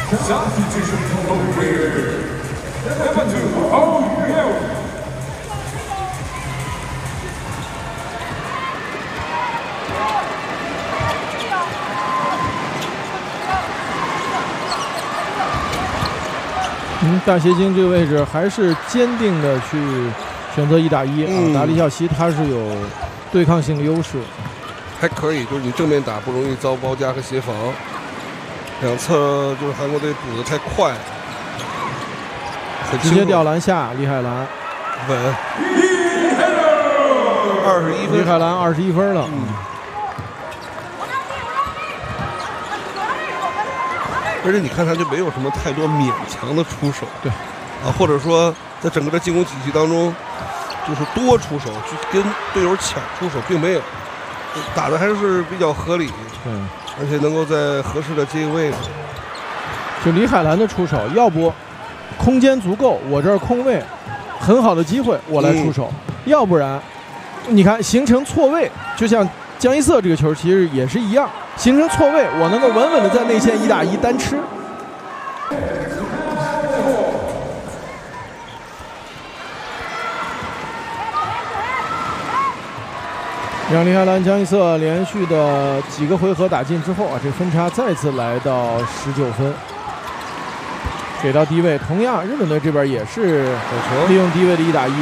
Substitution over. Number 2, Oh Yo. 大协金这个位置还是坚定的去选择1打1打李晓溪，他是有对抗性的优势， 还可以，就是你正面打不容易遭包夹和协防，两侧就是韩国队补的太快， 直接吊篮下，李海兰稳，21分， 李海兰21分了。 而且你看他就没有什么太多勉强的出手， 对， 或者说在整个的进攻体系当中，就是多出手去跟队友抢出手，并没有，打的还是比较合理， 对， 而且能够在合适的接应位置。 就李海兰的出手，要不空间足够，我这儿空位，很好的机会，我来出手，要不然，你看形成错位，就像江一瑟这个球其实也是一样。形成错位，我能够稳稳的在内线1打1单吃。让李海兰、江一瑟连续的几个回合打进之后这分差再次来到19分，给到低位。同样，日本队这边也是利用低位的1打1。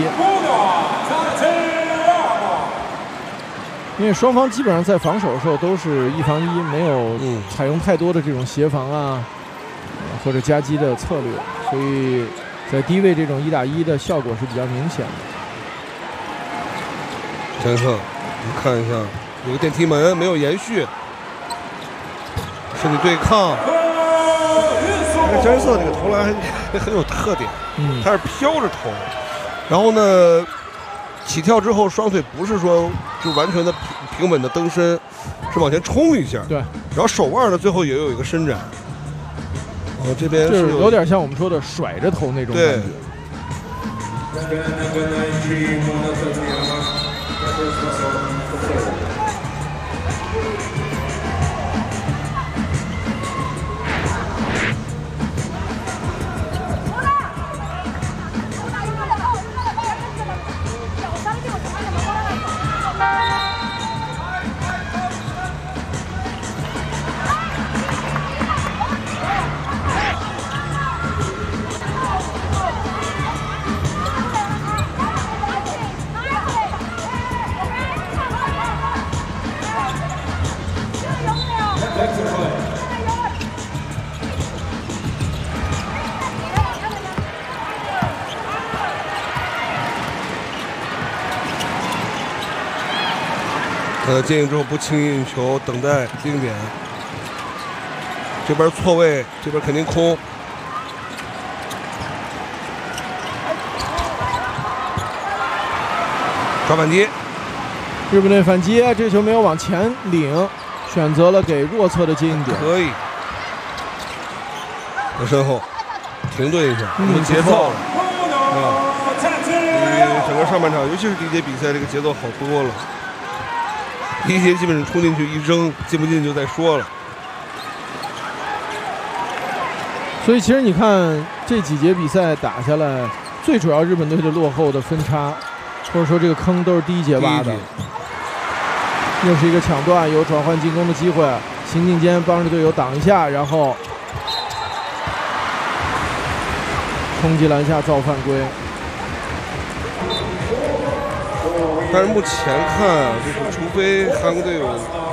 因为双方基本上在防守的时候都是1防1，没有采用太多的这种协防或者夹击的策略，所以在低位这种1打1的效果是比较明显的。 江一瑟，你看一下，有个电梯门没有延续，身体对抗。江一瑟这个投篮还很有特点，他是飘着投，然后呢，起跳之后双腿不是说就完全的平稳的蹬身，是往前冲一下， 对， 然后手腕呢最后也有一个伸展，这边就是有点像我们说的甩着投那种感觉。 接应之后不轻易运球，等待接应点。这边错位，这边肯定空。抓反击， 日本队反击，这球没有往前领，选择了给弱侧的接应点。 可以。在身后停顿一下，有节奏了。比整个上半场，尤其是第一节比赛，这个节奏好多了。第一节基本上冲进去一扔，进不进就再说了。 所以其实你看这几节比赛打下来，最主要日本队的落后的分差，或者说这个坑都是第一节挖的。又是一个抢断，有转换进攻的机会，行进间帮着队友挡一下，然后冲击篮下造犯规。 但是目前看就是除非韩国队有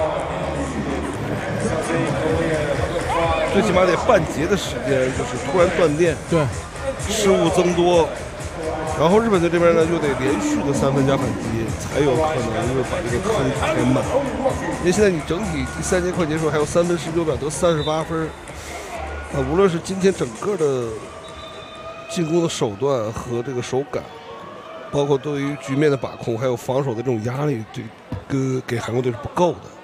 最起码得半节的时间，就是突然断电， 对， 失误增多，然后日本队这边呢又得连续的3分加反击，才有可能又把这个坑填满。因为现在你整体第3节快结束，还有3分19秒，得38分。无论是今天整个的进攻的手段和这个手感，包括对于局面的把控，还有防守的这种压力，这个给韩国队是不够的。